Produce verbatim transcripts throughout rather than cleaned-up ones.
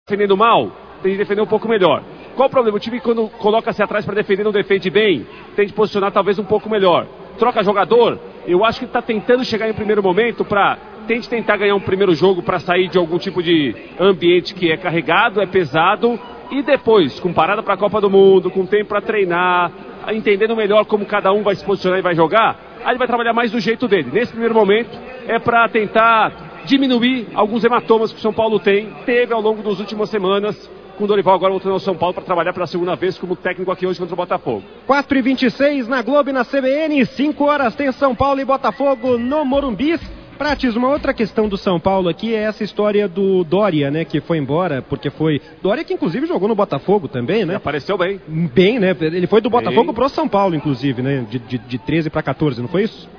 defendendo mal, tem que defender um pouco melhor. Qual o problema? O time, quando coloca-se atrás para defender, não defende bem, tem de posicionar talvez um pouco melhor. Troca jogador, eu acho que está tentando chegar em primeiro momento para tente tentar ganhar um primeiro jogo para sair de algum tipo de ambiente que é carregado, é pesado, e depois, com parada para a Copa do Mundo, com tempo para treinar, entendendo melhor como cada um vai se posicionar e vai jogar, aí ele vai trabalhar mais do jeito dele. Nesse primeiro momento, é para tentar diminuir alguns hematomas que o São Paulo tem, teve ao longo das últimas semanas, com o Dorival agora voltando ao São Paulo para trabalhar pela segunda vez como técnico aqui hoje contra o Botafogo. quatro e vinte e seis na Globo e na C B N, cinco horas tem São Paulo e Botafogo no Morumbi. Prates, uma outra questão do São Paulo aqui é essa história do Dória, né, que foi embora, porque foi... Dória que inclusive jogou no Botafogo também, né? E apareceu bem. Bem, né? Ele foi do Botafogo bem pro São Paulo, inclusive, né? De, de, de treze para quatorze, não foi isso?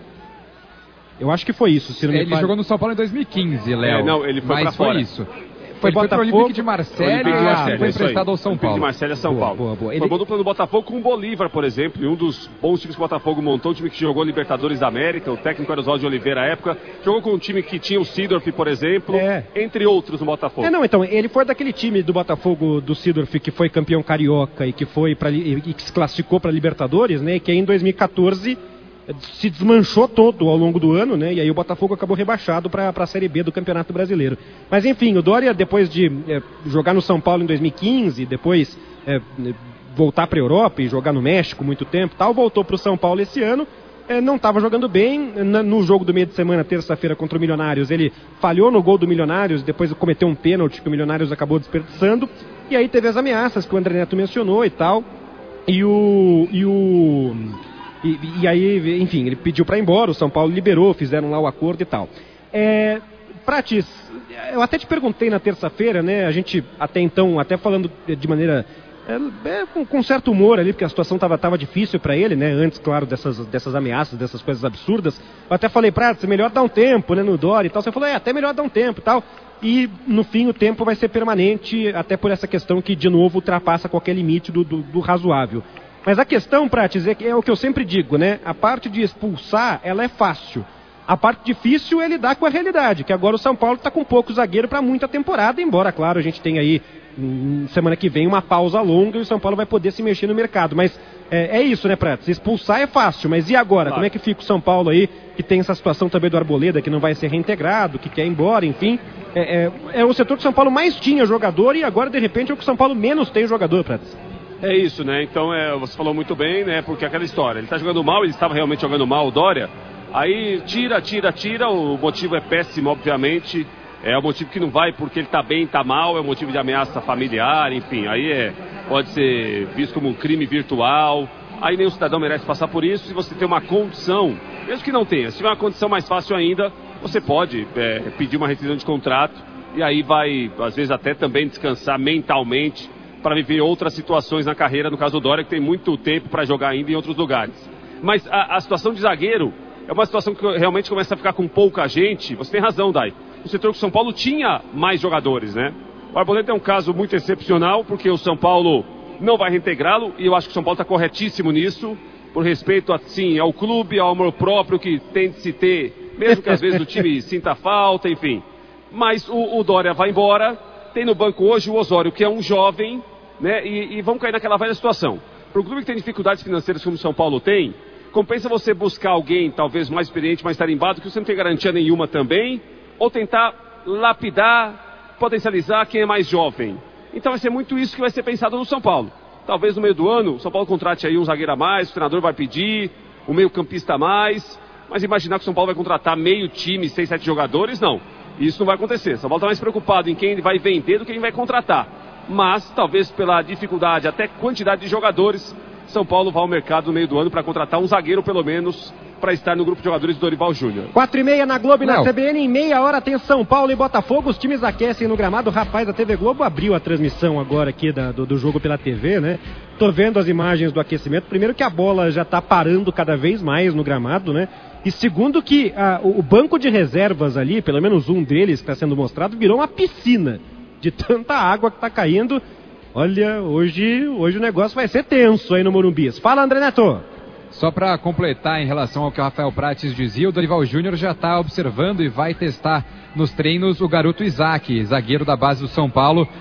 Eu acho que foi isso. Se não me ele fale... jogou no São Paulo em dois mil e quinze, Léo. É, não, ele foi mas pra foi fora. isso. Foi ele foi para o Olympique de Marseille, Olympique de Marseille, e foi é isso aí. emprestado ao São Olympique Paulo. de Marseille é São Boa, Paulo. boa, boa. Ele... Foi bom dupla no Botafogo com o Bolívar, por exemplo, e um dos bons times que o Botafogo montou, um time que jogou Libertadores da América, o técnico era Oswaldo de Oliveira à época, jogou com um time que tinha o Seedorf, por exemplo, É. entre outros no Botafogo. É, não, então, ele foi daquele time do Botafogo, do Seedorf, que foi campeão carioca e que foi pra, e que se classificou para Libertadores, né, e que aí em dois mil e quatorze se desmanchou todo ao longo do ano, né? E aí o Botafogo acabou rebaixado para a Série B do Campeonato Brasileiro. Mas enfim, o Dória, depois de é, jogar no São Paulo em dois mil e quinze, depois é, voltar para a Europa e jogar no México muito tempo, tal, voltou para o São Paulo esse ano. É, não estava jogando bem. No jogo do meio de semana, terça-feira, contra o Milionários, ele falhou no gol do Milionários, depois cometeu um pênalti que o Milionários acabou desperdiçando. E aí teve as ameaças que o André Neto mencionou e tal. E o... E o E, e aí, enfim, ele pediu para ir embora, o São Paulo liberou, fizeram lá o acordo e tal. É, Prates, eu até te perguntei na terça-feira, né, a gente até então, até falando de maneira, é, com, com certo humor ali, porque a situação estava tava difícil para ele, né, antes, claro, dessas, dessas ameaças, dessas coisas absurdas. Eu até falei, Prates, melhor dar um tempo, né, no Dória e tal. Você falou, é, até melhor dar um tempo e tal. E, no fim, o tempo vai ser permanente, até por essa questão que, de novo, ultrapassa qualquer limite do, do, do razoável. Mas a questão, Prates, é, que é o que eu sempre digo, né? A parte de expulsar, ela é fácil. A parte difícil é lidar com a realidade, que agora o São Paulo está com pouco zagueiro para muita temporada, embora, claro, a gente tenha aí, hum, semana que vem, uma pausa longa e o São Paulo vai poder se mexer no mercado. Mas é, é isso, né, Prates? Expulsar é fácil, mas e agora? Claro. Como é que fica o São Paulo aí, que tem essa situação também do Arboleda, que não vai ser reintegrado, que quer ir embora, enfim. É, é, é o setor que o São Paulo mais tinha jogador e agora, de repente, é o que o São Paulo menos tem jogador, Prates. É isso, né? Então, é, você falou muito bem, né? Porque aquela história, ele tá jogando mal, ele estava realmente jogando mal, o Dória. Aí tira, tira, tira, o motivo é péssimo, obviamente. É o motivo que não vai porque ele tá bem, tá mal, é o motivo de ameaça familiar, enfim. Aí é, pode ser visto como um crime virtual. Aí nenhum cidadão merece passar por isso. Se você tem uma condição, mesmo que não tenha, se tiver uma condição mais fácil ainda, você pode é, pedir uma rescisão de contrato. E aí vai, às vezes, até também descansar mentalmente para viver outras situações na carreira, no caso do Dória, que tem muito tempo para jogar ainda em outros lugares. Mas a, a situação de zagueiro é uma situação que realmente começa a ficar com pouca gente. Você tem razão, Dai. O setor que o São Paulo tinha mais jogadores, né? O Arboleda é um caso muito excepcional, porque o São Paulo não vai reintegrá-lo, e eu acho que o São Paulo está corretíssimo nisso, por respeito, assim, ao clube, ao amor próprio que tem de se ter, mesmo que às vezes o time sinta falta, enfim. Mas o, o Dória vai embora. Tem no banco hoje o Osório, que é um jovem, né? E, e vamos cair naquela velha situação. Para o clube que tem dificuldades financeiras como o São Paulo tem, compensa você buscar alguém talvez mais experiente, mais tarimbado, que você não tem garantia nenhuma também, ou tentar lapidar, potencializar quem é mais jovem. Então vai ser muito isso que vai ser pensado no São Paulo. Talvez no meio do ano, o São Paulo contrate aí um zagueiro a mais, o treinador vai pedir, um meio campista a mais, mas imaginar que o São Paulo vai contratar meio time, seis, sete jogadores, não. Isso não vai acontecer. São Paulo está mais preocupado em quem vai vender do que quem vai contratar. Mas, talvez pela dificuldade, até quantidade de jogadores, São Paulo vá ao mercado no meio do ano para contratar um zagueiro, pelo menos, para estar no grupo de jogadores do Dorival Júnior. Quatro e meia na Globo e na Não. C B N, em meia hora tem São Paulo e Botafogo, os times aquecem no gramado. Rapaz, a T V Globo abriu a transmissão agora aqui da, do, do jogo pela T V, né? Tô vendo as imagens do aquecimento. Primeiro que a bola já tá parando cada vez mais no gramado, né? E segundo que a, o banco de reservas ali, pelo menos um deles que está sendo mostrado, virou uma piscina de tanta água que está caindo. Olha, hoje, hoje o negócio vai ser tenso aí no Morumbi. Fala, André Neto. Só para completar em relação ao que o Rafael Prates dizia, o Dorival Júnior já está observando e vai testar nos treinos o garoto Isaac, zagueiro da base do São Paulo.